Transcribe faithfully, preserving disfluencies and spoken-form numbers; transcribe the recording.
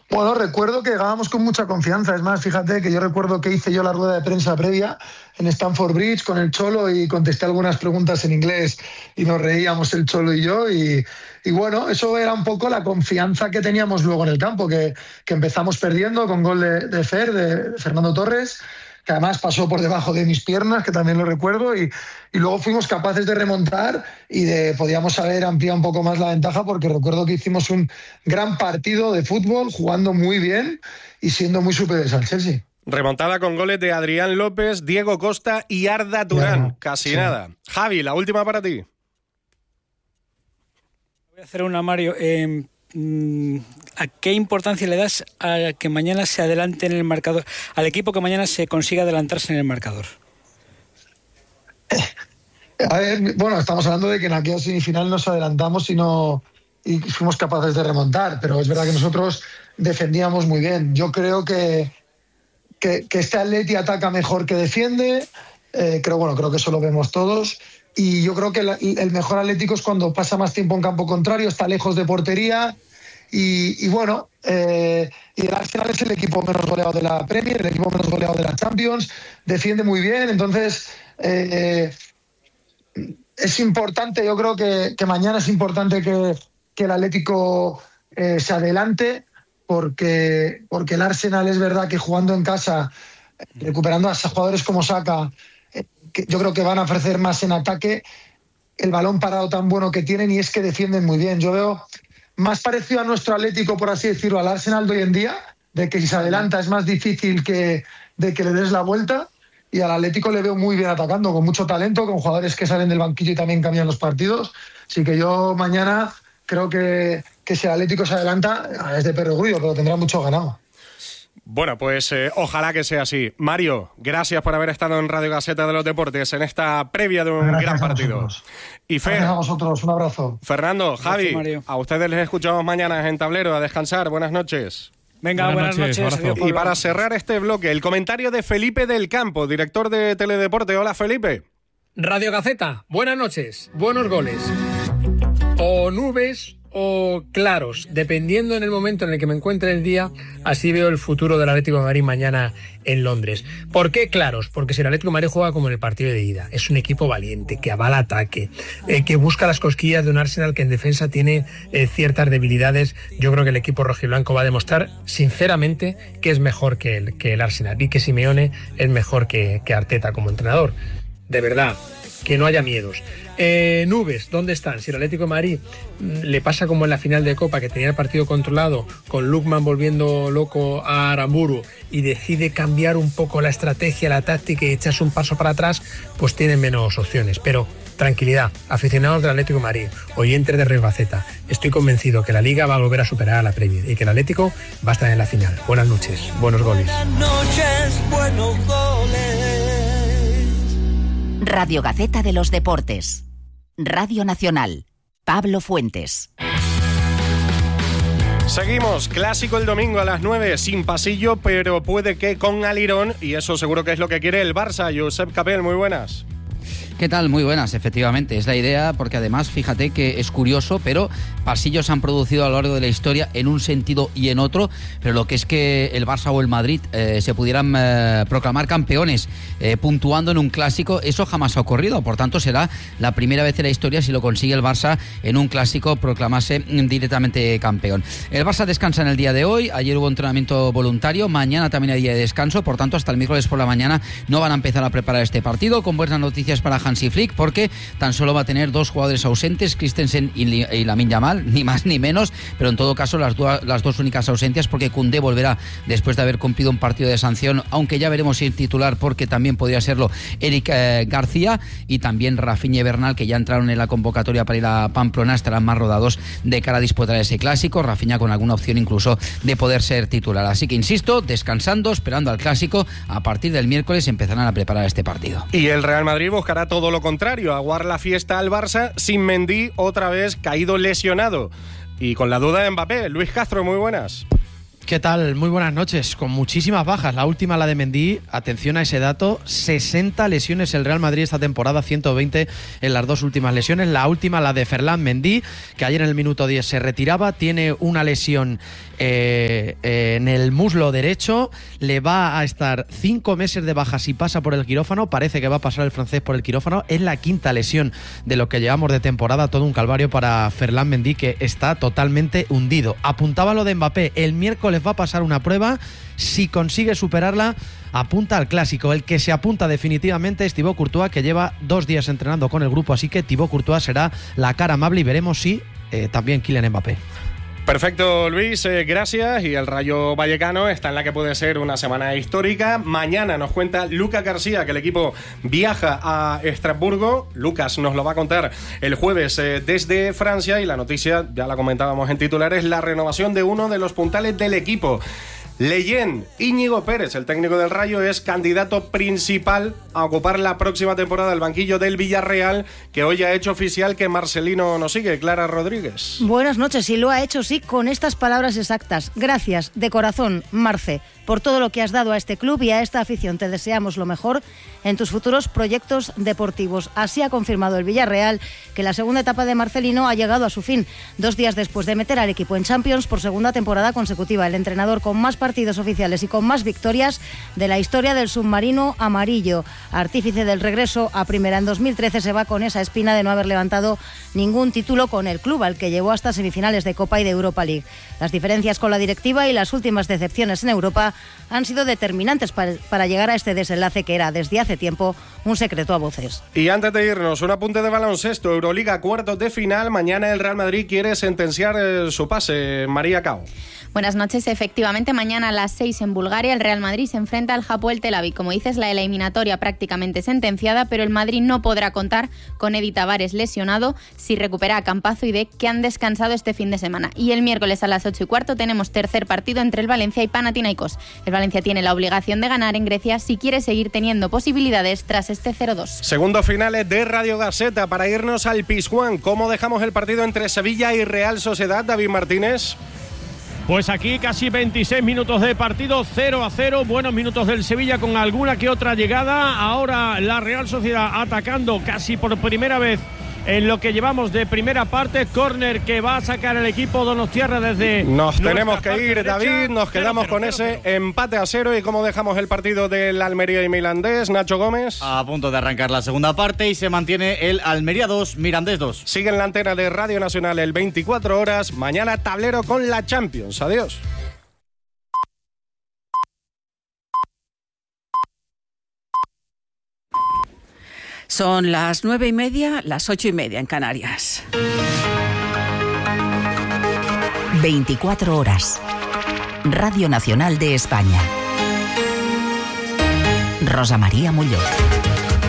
Bueno, recuerdo que llegábamos con mucha confianza. Es más, fíjate que yo recuerdo que hice yo la rueda de prensa previa en Stamford Bridge con el Cholo y contesté algunas preguntas en inglés y nos reíamos el Cholo y yo. Y, y bueno, eso era un poco la confianza que teníamos luego en el campo, que, que empezamos perdiendo con gol de, de Fer, de Fernando Torres, que además pasó por debajo de mis piernas, que también lo recuerdo, y, y luego fuimos capaces de remontar y de podíamos haber ampliado un poco más la ventaja, porque recuerdo que hicimos un gran partido de fútbol, jugando muy bien y siendo muy superiores al Chelsea. Remontada con goles de Adrián López, Diego Costa y Arda Turán, Ya, casi sí. nada. Javi, la última para ti. Voy a hacer una, Mario. Eh, ¿A qué importancia le das a que mañana se adelante en el marcador, al equipo que mañana se consiga adelantarse en el marcador? A ver, bueno, estamos hablando de que en aquella semifinal nos adelantamos y, no, y fuimos capaces de remontar, pero es verdad que nosotros defendíamos muy bien. Yo creo que, que, que este Atleti ataca mejor que defiende, eh, creo, bueno, creo que eso lo vemos todos. Y yo creo que la, el mejor Atlético es cuando pasa más tiempo en campo contrario, está lejos de portería y, y bueno, eh, y el Arsenal es el equipo menos goleado de la Premier, el equipo menos goleado de la Champions, defiende muy bien, entonces eh, es importante, yo creo que, que mañana es importante que, que el Atlético eh, se adelante, porque, porque el Arsenal es verdad que jugando en casa, recuperando a jugadores como Saka, que yo creo que van a ofrecer más en ataque, el balón parado tan bueno que tienen, y es que defienden muy bien. Yo veo más parecido a nuestro Atlético, por así decirlo, al Arsenal de hoy en día, de que si se adelanta es más difícil que, de que le des la vuelta, y al Atlético le veo muy bien atacando, con mucho talento, con jugadores que salen del banquillo y también cambian los partidos. Así que yo mañana creo que, que si el Atlético se adelanta es de perogrullo, pero tendrá mucho ganado. Bueno, pues eh, ojalá que sea así. Mario, gracias por haber estado en Radio Gaceta de los Deportes en esta previa de un Gracias gran a partido. vosotros. Y Fer, Gracias a vosotros, un abrazo. Fernando, Javi, Mario. a ustedes les escuchamos mañana en Tablero. A descansar. Buenas noches. Venga, buenas, Buenas noches, noches. abrazo. Adiós, Y Pablo. para cerrar este bloque, el comentario de Felipe del Campo, director de Teledeporte. Hola, Felipe. Radio Gaceta, buenas noches, buenos goles. O nubes o claros, dependiendo en el momento en el que me encuentre el día, así veo el futuro del Atlético de Madrid mañana en Londres. ¿Por qué claros? Porque si el Atlético de Madrid juega como en el partido de ida, es un equipo valiente, que avala ataque, eh, que busca las cosquillas de un Arsenal que en defensa tiene eh, ciertas debilidades. Yo creo que el equipo rojiblanco va a demostrar sinceramente que es mejor que el, que el Arsenal, y que Simeone es mejor que, que Arteta como entrenador. De verdad, que no haya miedos. Eh, nubes, ¿dónde están? Si el Atlético de Madrid mm, le pasa como en la final de Copa, que tenía el partido controlado, con Lukman volviendo loco a Aramburu, y decide cambiar un poco la estrategia, la táctica, y echarse un paso para atrás, pues tienen menos opciones. Pero tranquilidad, aficionados del Atlético de Madrid, oyentes de Radio Gaceta, estoy convencido que la Liga va a volver a superar a la Premier y que el Atlético va a estar en la final. Buenas noches, buenos goles. Buenas noches, buenos goles. Radio Gaceta de los Deportes. Radio Nacional. Pablo Fuentes. Seguimos, clásico el domingo a las nueve, sin pasillo, pero puede que con alirón, y eso seguro que es lo que quiere el Barça. Josep Capel, muy buenas. ¿Qué tal? Muy buenas, efectivamente, es la idea, porque además fíjate que es curioso, pero pasillos se han producido a lo largo de la historia en un sentido y en otro, pero lo que es que el Barça o el Madrid eh, se pudieran eh, proclamar campeones eh, puntuando en un clásico, eso jamás ha ocurrido, por tanto será la primera vez en la historia si lo consigue el Barça en un clásico proclamarse directamente campeón. El Barça descansa en el día de hoy, ayer hubo entrenamiento voluntario, mañana también hay día de descanso, por tanto hasta el miércoles por la mañana no van a empezar a preparar este partido, con buenas noticias para Hansi Flick, porque tan solo va a tener dos jugadores ausentes, Christensen y, y Lamine Yamal, ni más ni menos, pero en todo caso las, do- las dos únicas ausencias, porque Koundé volverá después de haber cumplido un partido de sanción, aunque ya veremos si es titular, porque también podría serlo Eric eh, García, y también Rafinha y Bernal, que ya entraron en la convocatoria para ir a Pamplona, estarán más rodados de cara a disputar ese clásico, Rafinha con alguna opción incluso de poder ser titular. Así que insisto, descansando, esperando al clásico, a partir del miércoles empezarán a preparar este partido. Y el Real Madrid buscará todo lo contrario, aguar la fiesta al Barça sin Mendy, otra vez caído lesionado. Y con la duda de Mbappé. Luis Castro, muy buenas. ¿Qué tal? Muy buenas noches. Con muchísimas bajas. La última, la de Mendy. Atención a ese dato. sesenta lesiones el Real Madrid esta temporada, ciento veinte en las dos últimas lesiones. La última, la de Ferland Mendy, que ayer en el minuto diez se retiraba. Tiene una lesión eh, eh, en el muslo derecho. Le va a estar cinco meses de baja si pasa por el quirófano. Parece que va a pasar el francés por el quirófano. Es la quinta lesión de lo que llevamos de temporada. Todo un calvario para Ferland Mendy, que está totalmente hundido. Apuntaba lo de Mbappé. El miércoles va a pasar una prueba. Si consigue superarla, apunta al clásico. El que se apunta definitivamente es Thibaut Courtois, que lleva dos días entrenando con el grupo, así que Thibaut Courtois será la cara amable y veremos si eh, también Kylian Mbappé. Perfecto, Luis, eh, gracias. Y el Rayo Vallecano está en la que puede ser una semana histórica. Mañana nos cuenta Lucas García que el equipo viaja a Estrasburgo. Lucas nos lo va a contar el jueves eh, desde Francia, y la noticia, ya la comentábamos en titulares, la renovación de uno de los puntales del equipo. Leyen, Íñigo Pérez, el técnico del Rayo, es candidato principal a ocupar la próxima temporada el banquillo del Villarreal, que hoy ha hecho oficial que Marcelino nos sigue. Clara Rodríguez. Buenas noches, y lo ha hecho, sí, con estas palabras exactas. Gracias, de corazón, Marce, por todo lo que has dado a este club y a esta afición. Te deseamos lo mejor en tus futuros proyectos deportivos. Así ha confirmado el Villarreal que la segunda etapa de Marcelino ha llegado a su fin, dos días después de meter al equipo en Champions por segunda temporada consecutiva. El entrenador con más partidos oficiales y con más victorias de la historia del submarino amarillo, artífice del regreso a primera en dos mil trece, se va con esa espina de no haber levantado ningún título con el club, al que llevó hasta semifinales de Copa y de Europa League. Las diferencias con la directiva y las últimas decepciones en Europa han sido determinantes para, para llegar a este desenlace que era desde hace tiempo un secreto a voces. Y antes de irnos, un apunte de baloncesto. Euroliga, cuartos de final. Mañana el Real Madrid quiere sentenciar eh, su pase. María Cao. Buenas noches. Efectivamente, mañana a las seis en Bulgaria el Real Madrid se enfrenta al Hapoel Tel Aviv. Como dices, la eliminatoria prácticamente sentenciada, pero el Madrid no podrá contar con Edi Tavares lesionado, si recupera a Campazzo y Dec, que han descansado este fin de semana. Y el miércoles a las ocho y cuarto tenemos tercer partido entre el Valencia y Panathinaikos. El Valencia tiene la obligación de ganar en Grecia si quiere seguir teniendo posibilidades tras este cero dos. Segundo finales de Radio Gaceta para irnos al Pizjuán. ¿Cómo dejamos el partido entre Sevilla y Real Sociedad, David Martínez? Pues aquí casi veintiséis minutos de partido, cero a cero, buenos minutos del Sevilla con alguna que otra llegada. Ahora la Real Sociedad atacando casi por primera vez en lo que llevamos de primera parte. Córner que va a sacar el equipo donostiarra desde... Nos tenemos que ir, derecha. David, nos quedamos cero, cero, con cero, ese cero. Empate a cero. ¿Y cómo dejamos el partido del Almería y Mirandés, Nacho Gómez? A punto de arrancar la segunda parte y se mantiene el Almería dos, Mirandés dos. Sigue en la antena de Radio Nacional el veinticuatro horas. Mañana tablero con la Champions. Adiós. Son las nueve y media, las ocho y media en Canarias. veinticuatro horas. Radio Nacional de España. Rosa María Muñoz.